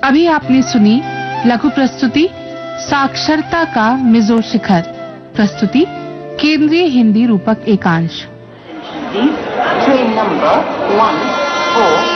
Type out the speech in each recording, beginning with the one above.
अभी आपने सुनी लघु प्रस्तुति साक्षरता का मिजो शिखर। प्रस्तुति केंद्रीय हिंदी रूपक एकांश। Train number 1463।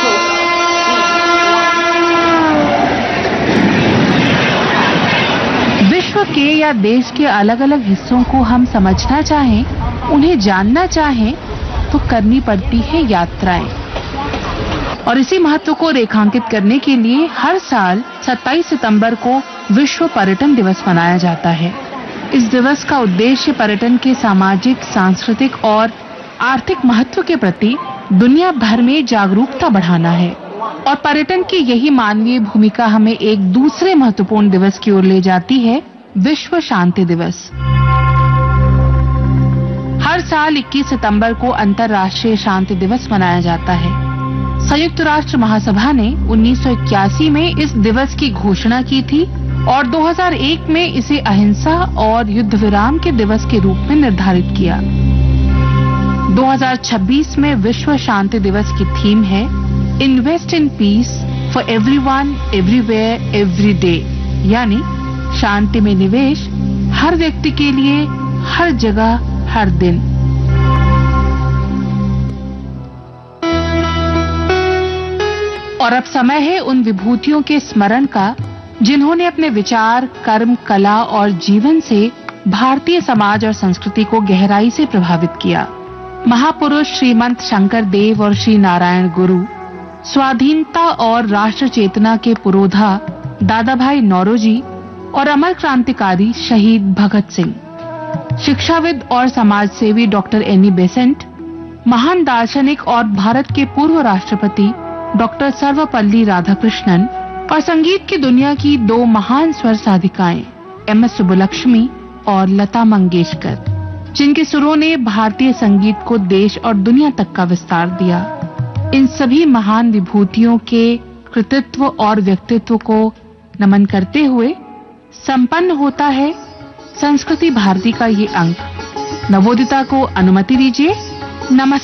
विश्व के या देश के अलग अलग हिस्सों को हम समझना चाहें, उन्हें जानना चाहें, तो करनी पड़ती है यात्राएं। और इसी महत्व को रेखांकित करने के लिए हर साल 27 सितंबर को विश्व पर्यटन दिवस मनाया जाता है। इस दिवस का उद्देश्य पर्यटन के सामाजिक, सांस्कृतिक और आर्थिक महत्व के प्रति दुनिया भर में जागरूकता बढ़ाना है। और पर्यटन की यही मानवीय भूमिका हमें एक दूसरे महत्वपूर्ण दिवस की ओर ले जाती है, विश्व शांति दिवस। हर साल 21 सितंबर को अंतर्राष्ट्रीय शांति दिवस मनाया जाता है। संयुक्त राष्ट्र महासभा ने 1981 में इस दिवस की घोषणा की थी और 2001 में इसे अहिंसा और युद्ध विराम के दिवस के रूप में निर्धारित किया। 2026 में विश्व शांति दिवस की थीम है invest in peace for everyone, everywhere, every day, यानी शांति में निवेश हर व्यक्ति के लिए, हर जगह, हर दिन। और अब समय है उन विभूतियों के स्मरण का जिन्होंने अपने विचार, कर्म, कला और जीवन से भारतीय समाज और संस्कृति को गहराई से प्रभावित किया। महापुरुष श्रीमंत शंकर देव और श्री नारायण गुरु, स्वाधीनता और राष्ट्र चेतना के पुरोधा दादा भाई नौरोजी और अमर क्रांतिकारी शहीद भगत सिंह, शिक्षाविद और समाजसेवी डॉक्टर एनी बेसेंट, महान दार्शनिक और भारत के पूर्व राष्ट्रपति डॉक्टर सर्वपल्ली राधाकृष्णन और संगीत की दुनिया की दो महान स्वर साधिकाएं एम.एस. सुब्बुलक्ष्मी और लता मंगेशकर, जिनके सुरों ने भारतीय संगीत को देश और दुनिया तक का विस्तार दिया। इन सभी महान विभूतियों के कृतित्व और व्यक्तित्व को नमन करते हुए संपन्न होता है संस्कृति भारती का ये अंक। नवोदिता को अनुमति दीजिए। नमस्कार।